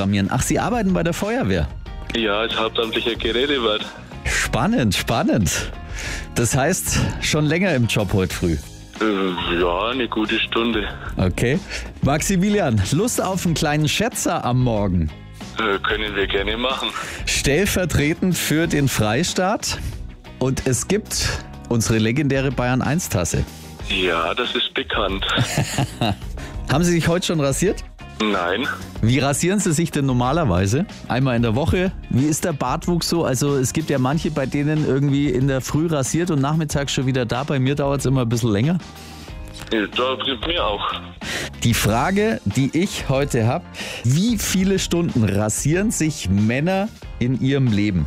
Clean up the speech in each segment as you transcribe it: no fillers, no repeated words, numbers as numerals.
programmieren. Ach, Sie arbeiten bei der Feuerwehr? Ja, als hauptamtlicher Gerätewirt. Spannend, spannend. Das heißt, schon länger im Job heute früh. Ja, eine gute Stunde. Okay. Maximilian, Lust auf einen kleinen Schätzer am Morgen? Können wir gerne machen. Stellvertretend für den Freistaat. Und es gibt unsere legendäre Bayern-1-Tasse. Ja, das ist bekannt. Haben Sie sich heute schon rasiert? Nein. Wie rasieren Sie sich denn normalerweise? Einmal in der Woche? Wie ist der Bartwuchs so? Also es gibt ja manche, bei denen irgendwie in der Früh rasiert und nachmittags schon wieder da. Bei mir dauert es immer ein bisschen länger. Ja, da gibt mir auch. Die Frage, die ich heute habe: Wie viele Stunden rasieren sich Männer in ihrem Leben?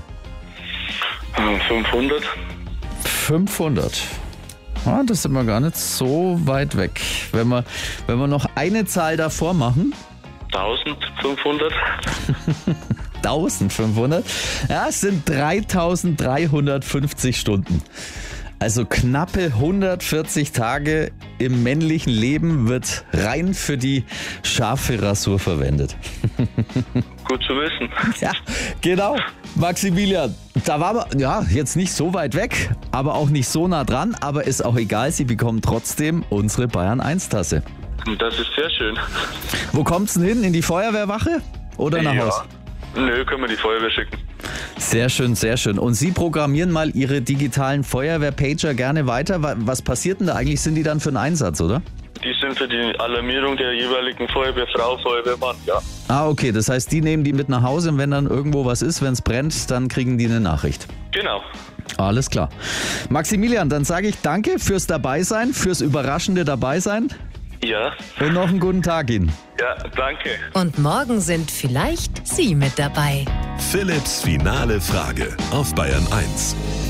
500. 500. Ja, das sind wir gar nicht so weit weg. Wenn wir noch eine Zahl davor machen. 1500. 1500. Ja, es sind 3350 Stunden. Also knappe 140 Tage im männlichen Leben wird rein für die scharfe Rasur verwendet. Gut zu wissen. Ja, genau. Maximilian, da waren wir ja jetzt nicht so weit weg, aber auch nicht so nah dran. Aber ist auch egal, Sie bekommen trotzdem unsere Bayern-1-Tasse. Das ist sehr schön. Wo kommt's denn hin? In die Feuerwehrwache oder nach Haus? Nö, können wir die Feuerwehr schicken. Sehr schön, sehr schön. Und Sie programmieren mal Ihre digitalen Feuerwehr-Pager gerne weiter. Was passiert denn da eigentlich? Sind die dann für einen Einsatz, oder? Die sind für die Alarmierung der jeweiligen Feuerwehrfrau, Feuerwehrmann, ja. Ah, okay. Das heißt, die nehmen die mit nach Hause und wenn dann irgendwo was ist, wenn es brennt, dann kriegen die eine Nachricht. Genau. Alles klar. Maximilian, dann sage ich danke fürs Dabeisein, fürs überraschende Dabeisein. Ja. Und noch einen guten Tag Ihnen. Ja, danke. Und morgen sind vielleicht Sie mit dabei. Philipps finale Frage auf Bayern 1.